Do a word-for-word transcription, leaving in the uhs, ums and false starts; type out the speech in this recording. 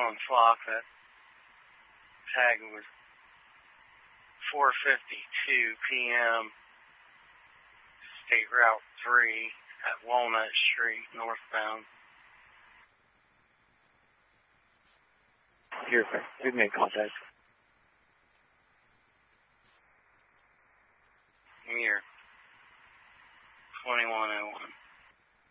on the clock. That tag was four fifty-two p.m. State Route three at Walnut Street, northbound. Here, we've made contact. Here. twenty-one